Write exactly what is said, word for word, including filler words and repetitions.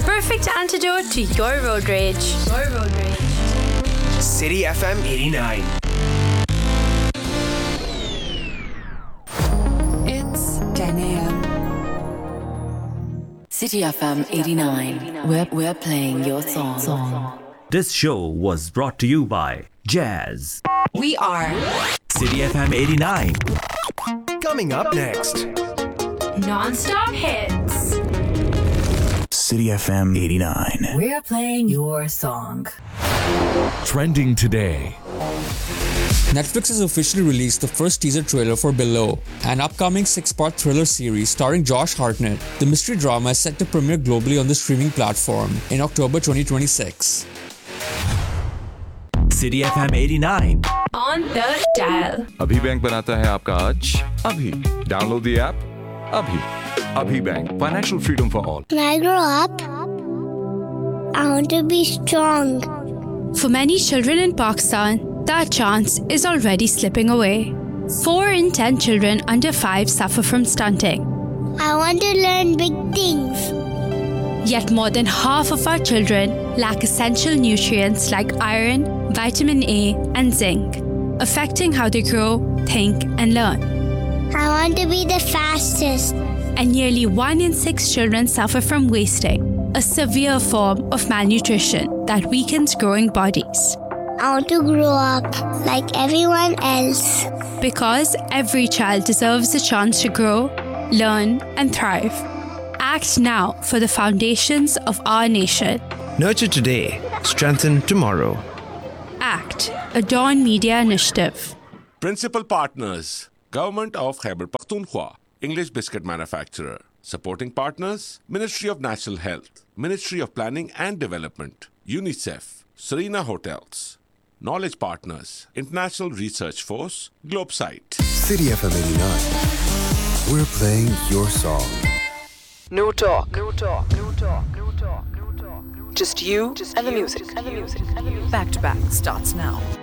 perfect antidote to your road rage. Your road rage. City F M eighty-nine. It's ten a.m. City F M eighty-nine. We're, we're playing your song. song. This show was brought to you by Jazz. We are City F M eighty-nine. Coming up next. Non-stop hits. City F M eighty-nine. We're playing your song. Trending today. Netflix has officially released the first teaser trailer for Below, an upcoming six-part thriller series starring Josh Hartnett. The mystery drama is set to premiere globally on the streaming platform in October twenty twenty-six. City F M eighty-nine. On the dial. अभी bank बनाता है आपका आज अभी download the app अभी अभी bank financial freedom for all. When I grow up, I want to be strong. For many children in Pakistan, that chance is already slipping away. Four in ten children under five suffer from stunting. I want to learn big things. Yet more than half of our children lack essential nutrients like iron, vitamin A, and zinc, affecting how they grow, think, and learn. I want to be the fastest. And nearly one in six children suffer from wasting, a severe form of malnutrition that weakens growing bodies. I want to grow up like everyone else. Because every child deserves a chance to grow, learn, and thrive. Act now for the foundations of our nation. Nurture today, strengthen tomorrow. ACT, a Dawn Media initiative. Principal partners, Government of Khyber Pakhtunkhwa, English biscuit manufacturer. Supporting partners, Ministry of National Health, Ministry of Planning and Development, UNICEF, Serena Hotels. Knowledge partners, International Research Force, Globesite. City F M eighty-nine. We're playing your song. No talk. No talk. No talk. No talk. No talk. Just you Just and the music. And the music. And the music. Back to back starts now.